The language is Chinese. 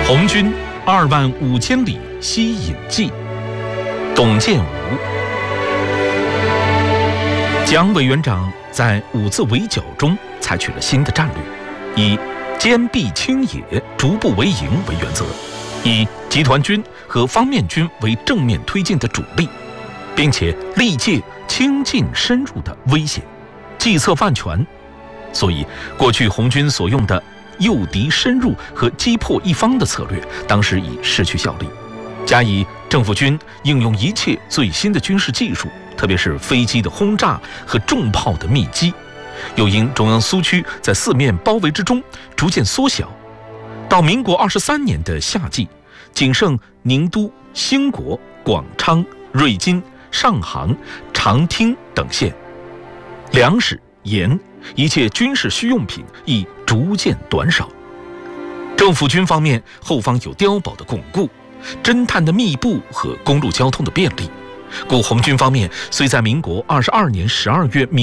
红军25000里西引记，董建吾。蒋委员长在5次围剿中采取了新的战略，以坚壁清野、逐步为营为原则，以集团军和方面军为正面推进的主力，并且力戒轻进深入的危险，计策万全。所以，过去红军所用的诱敌深入和击破一方的策略，当时已失去效力。加以政府军应用一切最新的军事技术，特别是飞机的轰炸和重炮的密击，又因中央苏区在四面包围之中逐渐缩小，到民国23年的夏季，仅剩宁都、兴国、广昌、瑞金、上杭、长汀等县，粮食、盐、一切军事需用品亦逐渐短少。政府军方面，后方有碉堡的巩固、侦探的密布和公路交通的便利，故红军方面虽在民国22年12月